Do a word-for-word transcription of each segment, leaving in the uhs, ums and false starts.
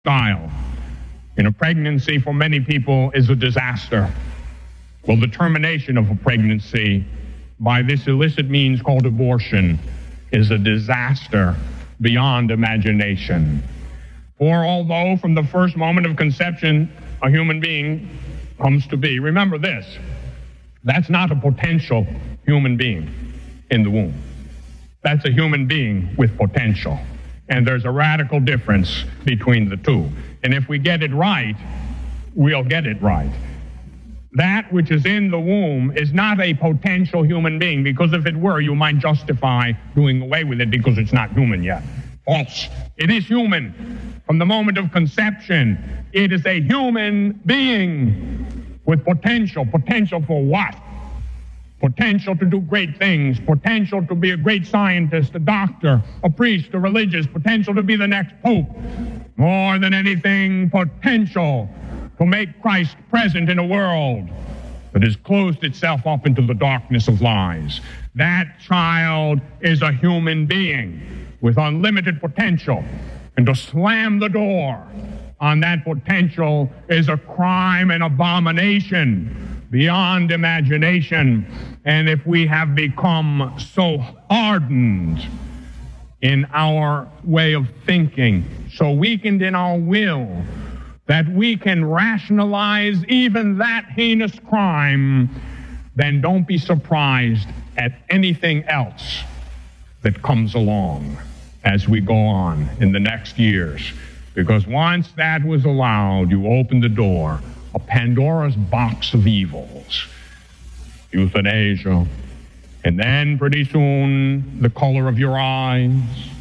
style. In a pregnancy for many people is a disaster. Well, the termination of a pregnancy by this illicit means called abortion is a disaster beyond imagination. For although from the first moment of conception a human being comes to be, remember this, that's not a potential human being in the womb. That's a human being with potential. And there's a radical difference between the two. And if we get it right, we'll get it right. That which is in the womb is not a potential human being, because if it were, you might justify doing away with it because it's not human yet. False. It is human. From the moment of conception, it is a human being with potential. Potential for what? Potential to do great things, potential to be a great scientist, a doctor, a priest, a religious, potential to be the next pope. More than anything, potential to make Christ present in a world that has closed itself up into the darkness of lies. That child is a human being with unlimited potential, and to slam the door on that potential is a crime and abomination beyond imagination. And if we have become so hardened in our way of thinking, so weakened in our will, that we can rationalize even that heinous crime, then don't be surprised at anything else that comes along as we go on in the next years. Because once that was allowed, you opened the door, a Pandora's box of evils. Euthanasia, and then pretty soon the color of your eyes.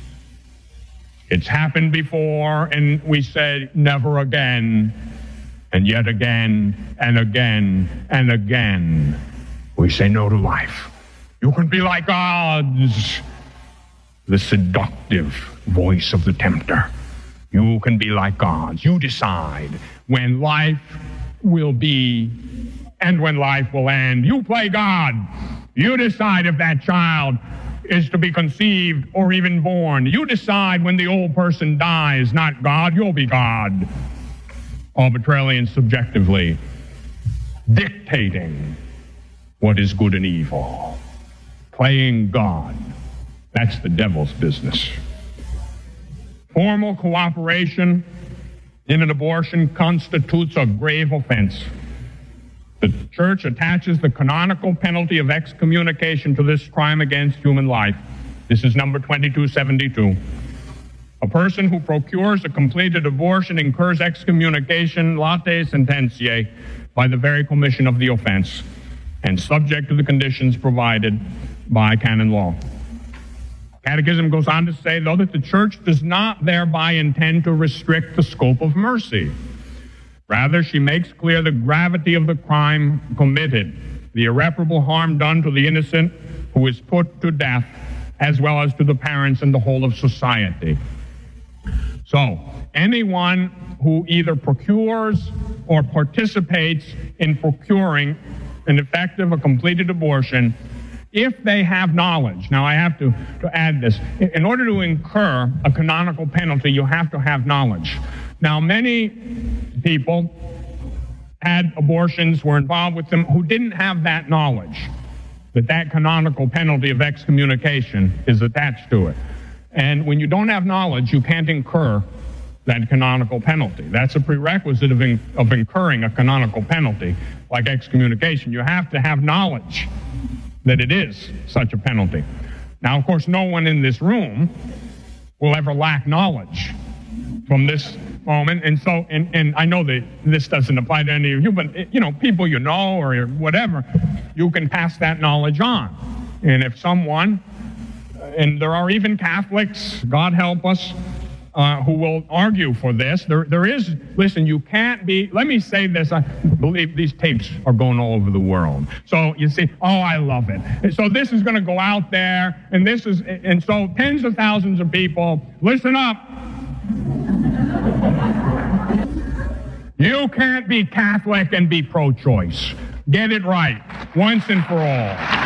It's happened before, and we said never again, and yet again, and again, and again. We say no to life. You can be like gods. The seductive voice of the tempter. You can be like gods. You decide when life will be and when life will end. You play God. You decide if that child is to be conceived or even born. You decide when the old person dies, not God. You'll be God. Arbitrarily and subjectively dictating what is good and evil. Playing God. That's the devil's business. Formal cooperation in an abortion constitutes a grave offense. The church attaches the canonical penalty of excommunication to this crime against human life. This is number twenty-two seventy-two. A person who procures a completed abortion incurs excommunication late sententiae by the very commission of the offense and subject to the conditions provided by canon law. Catechism goes on to say, though, that the church does not thereby intend to restrict the scope of mercy. Rather, she makes clear the gravity of the crime committed, the irreparable harm done to the innocent who is put to death, as well as to the parents and the whole of society. So, anyone who either procures or participates in procuring an effective or completed abortion, if they have knowledge, now I have to, to add this, in order to incur a canonical penalty, you have to have knowledge. Now, many people had abortions, were involved with them, who didn't have that knowledge, that that canonical penalty of excommunication is attached to it. And when you don't have knowledge, you can't incur that canonical penalty. That's a prerequisite of, in, of incurring a canonical penalty, like excommunication. You have to have knowledge that it is such a penalty. Now, of course, no one in this room will ever lack knowledge from this moment, and so, and, and I know that this doesn't apply to any of you, but, you know, people you know or whatever, you can pass that knowledge on. And if someone, and there are even Catholics, God help us, uh, who will argue for this. There, there is, listen, you can't be, let me say this, I believe these tapes are going all over the world. So you see, oh, I love it. And so this is going to go out there, and this is, and so tens of thousands of people, listen up. You can't be Catholic and be pro-choice. Get it right, once and for all.